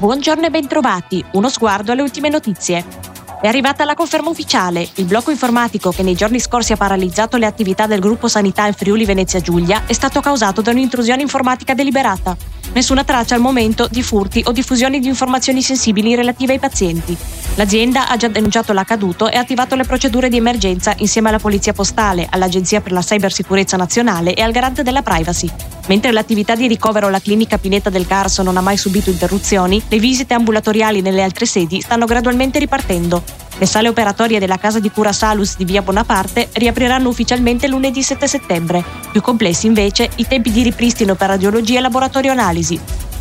Buongiorno e bentrovati, uno sguardo alle ultime notizie. È arrivata la conferma ufficiale, il blocco informatico che nei giorni scorsi ha paralizzato le attività del gruppo Sanità in Friuli Venezia Giulia è stato causato da un'intrusione informatica deliberata. Nessuna traccia al momento di furti o diffusioni di informazioni sensibili relative ai pazienti. L'azienda ha già denunciato l'accaduto e attivato le procedure di emergenza insieme alla Polizia Postale, all'Agenzia per la Cybersicurezza Nazionale e al Garante della Privacy. Mentre l'attività di ricovero alla clinica Pineta del Carso non ha mai subito interruzioni, le visite ambulatoriali nelle altre sedi stanno gradualmente ripartendo. Le sale operatorie della casa di cura Salus di via Bonaparte riapriranno ufficialmente lunedì 7 settembre. Più complessi invece i tempi di ripristino per radiologia e laboratorio analisi.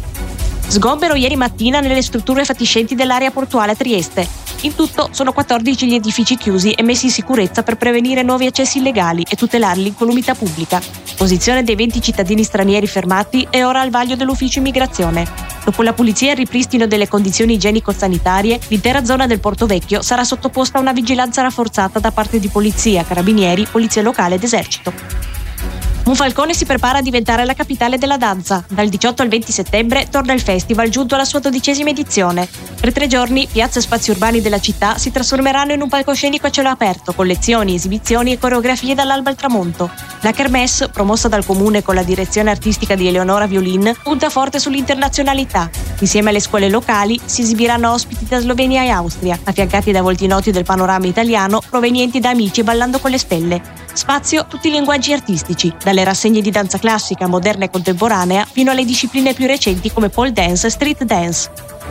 Sgombero ieri mattina nelle strutture fatiscenti dell'area portuale a Trieste. In tutto sono 14 gli edifici chiusi e messi in sicurezza per prevenire nuovi accessi illegali e tutelare l'incolumità pubblica. Posizione dei 20 cittadini stranieri fermati è ora al vaglio dell'ufficio immigrazione. Dopo la pulizia e il ripristino delle condizioni igienico-sanitarie, l'intera zona del Porto Vecchio sarà sottoposta a una vigilanza rafforzata da parte di polizia, carabinieri, polizia locale ed esercito. Monfalcone si prepara a diventare la capitale della danza. Dal 18 al 20 settembre torna il festival giunto alla sua 12ª edizione. Per 3 giorni, piazze e spazi urbani della città si trasformeranno in un palcoscenico a cielo aperto, con lezioni, esibizioni e coreografie dall'alba al tramonto. La Kermesse, promossa dal comune con la direzione artistica di Eleonora Violin, punta forte sull'internazionalità. Insieme alle scuole locali si esibiranno ospiti da Slovenia e Austria, affiancati da volti noti del panorama italiano provenienti da Amici Ballando con le Stelle. Spazio tutti i linguaggi artistici, dalle rassegne di danza classica, moderna e contemporanea, fino alle discipline più recenti come pole dance e street dance.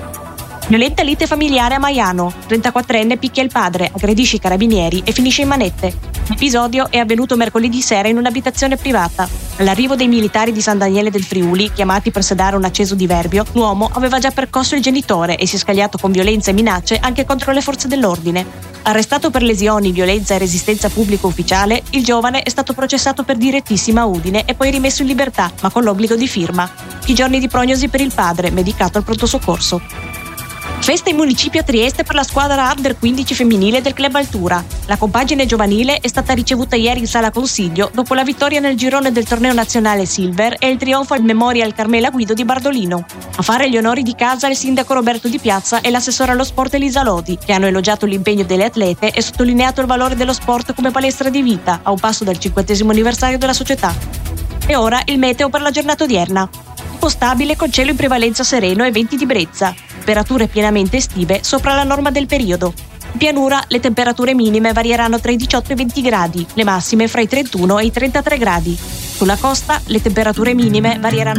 Violenta lite familiare a Maiano. 34enne picchia il padre, aggredisce i carabinieri e finisce in manette. L'episodio è avvenuto mercoledì sera in un'abitazione privata. All'arrivo dei militari di San Daniele del Friuli, chiamati per sedare un acceso diverbio, l'uomo aveva già percosso il genitore e si è scagliato con violenza e minacce anche contro le forze dell'ordine. Arrestato per lesioni, violenza e resistenza pubblico ufficiale, il giovane è stato processato per direttissima a Udine e poi rimesso in libertà, ma con l'obbligo di firma. I giorni di prognosi per il padre, medicato al pronto soccorso. Festa in municipio a Trieste per la squadra Under 15 femminile del Club Altura. La compagine giovanile è stata ricevuta ieri in sala consiglio dopo la vittoria nel girone del torneo nazionale Silver e il trionfo al Memorial Carmela Guido di Bardolino. A fare gli onori di casa il sindaco Roberto Di Piazza e l'assessore allo sport Elisa Lodi, che hanno elogiato l'impegno delle atlete e sottolineato il valore dello sport come palestra di vita, a un passo dal 50° anniversario della società. E ora il meteo per la giornata odierna. Tempo stabile con cielo in prevalenza sereno e venti di brezza. Temperature pienamente estive sopra la norma del periodo. In pianura le temperature minime varieranno tra i 18 e i 20 gradi, le massime fra i 31 e i 33 gradi. Sulla costa le temperature minime varieranno